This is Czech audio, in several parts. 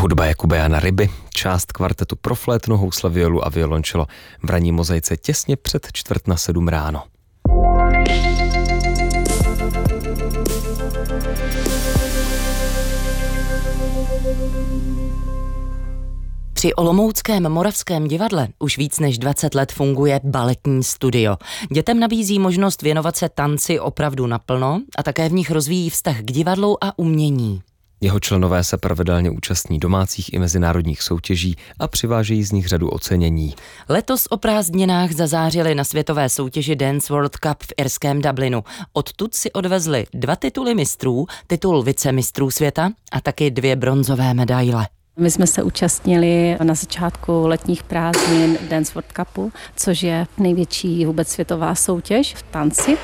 Hudba Jakuba Jana Ryby, část kvartetu pro flétnu, housle, violu a violončelo v ranní mozaice těsně před 6:45 ráno. Při olomouckém Moravském divadle už víc než 20 let funguje baletní studio. Dětem nabízí možnost věnovat se tanci opravdu naplno a také v nich rozvíjí vztah k divadlu a umění. Jeho členové se pravidelně účastní domácích i mezinárodních soutěží a přivážejí z nich řadu ocenění. Letos o prázdninách zazářili na světové soutěži Dance World Cup v irském Dublinu. Odtud si odvezli 2 tituly mistrů, titul vicemistrů světa a taky 2 bronzové medaile. My jsme se účastnili na začátku letních prázdnin Dance World Cupu, což je největší vůbec světová soutěž v tanci.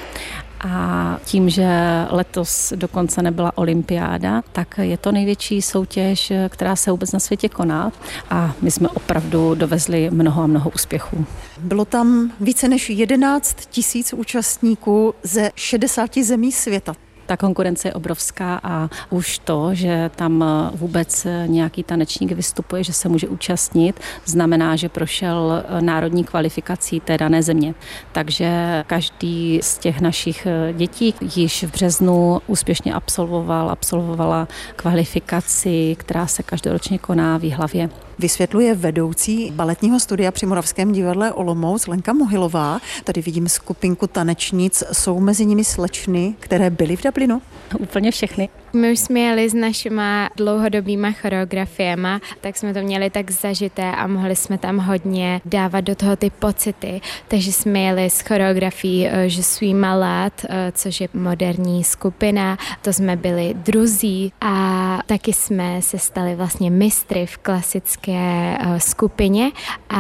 A tím, že letos dokonce nebyla olympiáda, tak je to největší soutěž, která se vůbec na světě koná. A my jsme opravdu dovezli mnoho a mnoho úspěchů. Bylo tam více než 11 000 účastníků ze 60 zemí světa. Ta konkurence je obrovská a už to, že tam vůbec nějaký tanečník vystupuje, že se může účastnit, znamená, že prošel národní kvalifikací té dané země. Takže každý z těch našich dětí již v březnu úspěšně absolvovala kvalifikaci, která se každoročně koná v Jihlavě. Vysvětluje vedoucí baletního studia při Moravském divadle Olomouc Lenka Mohylová. Tady vidím skupinku tanečnic. Jsou mezi nimi slečny, které byly v Dublinu? Úplně všechny. My už jsme jeli s našima dlouhodobýma choreografiema, tak jsme to měli tak zažité a mohli jsme tam hodně dávat do toho ty pocity. Takže jsme jeli s choreografií Je suis malade, což je moderní skupina, to jsme byli druzí a taky jsme se stali vlastně mistry v klasické skupině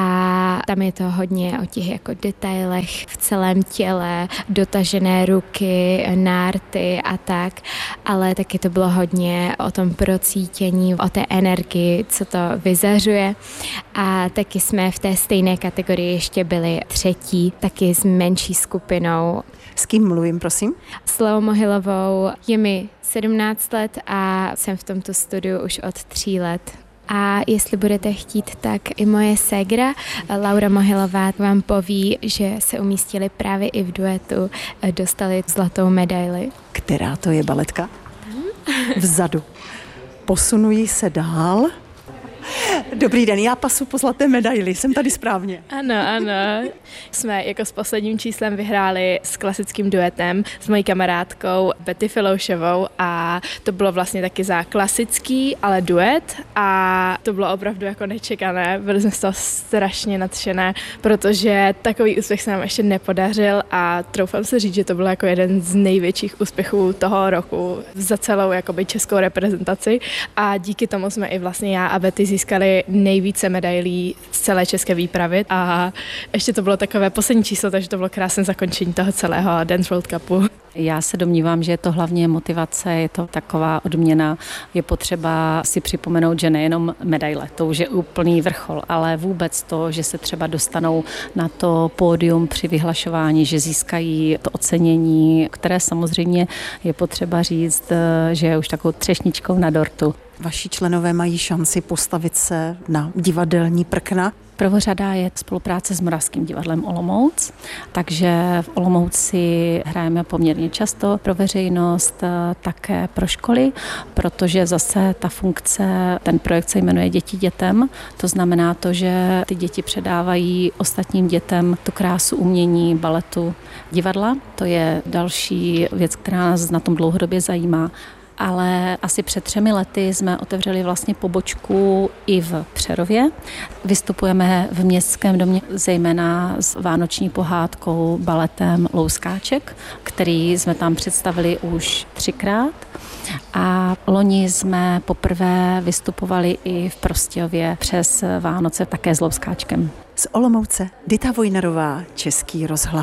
a tam je to hodně o těch jako detailech v celém těle, dotažené ruky, nárty a tak, ale taky to bylo hodně o tom procítění, o té energii, co to vyzařuje. A taky jsme v té stejné kategorii ještě byli 3, taky s menší skupinou. S kým mluvím, prosím? S Leou Mohylovou, je mi 17 let a jsem v tomto studiu už od 3 let. A jestli budete chtít, tak i moje ségra Laura Mohylová vám poví, že se umístili právě i v duetu, dostali zlatou medaili. Která to je baletka? Vzadu. Posunují se dál. Dobrý den, já pasu po zlaté medaili, jsem tady správně. Ano. Jsme jako s posledním číslem vyhráli s klasickým duetem s mojí kamarádkou Betty Filoušovou a to bylo vlastně taky za klasický, ale duet a to bylo opravdu jako nečekané, byli jsme z toho strašně nadšené, protože takový úspěch se nám ještě nepodařil a troufám se říct, že to byl jako jeden z největších úspěchů toho roku za celou jakoby českou reprezentaci a díky tomu jsme i vlastně já a Betty získali nejvíce medailí z celé české výpravy a ještě to bylo takové poslední číslo, takže to bylo krásné zakončení toho celého Dance World Cupu. Já se domnívám, že je to hlavně motivace, je to taková odměna, je potřeba si připomenout, že nejenom medaile, to už je úplný vrchol, ale vůbec to, že se třeba dostanou na to pódium při vyhlašování, že získají to ocenění, které samozřejmě je potřeba říct, že je už takovou třešničkou na dortu. Vaši členové mají šanci postavit se na divadelní prkna. Prvořada je spolupráce s Moravským divadlem Olomouc, takže v Olomouci hrajeme poměrně často pro veřejnost, také pro školy, protože zase ta funkce, ten projekt se jmenuje Děti dětem, to znamená to, že ty děti předávají ostatním dětem tu krásu umění, baletu, divadla. To je další věc, která nás na tom dlouhodobě zajímá. Ale asi před 3 lety jsme otevřeli vlastně pobočku i v Přerově. Vystupujeme v Městském domě zejména s vánoční pohádkou baletem Louskáček, který jsme tam představili už 3krát. A loni jsme poprvé vystupovali i v Prostějově přes Vánoce také s Louskáčkem. Z Olomouce Dita Vojnarová, Český rozhlas.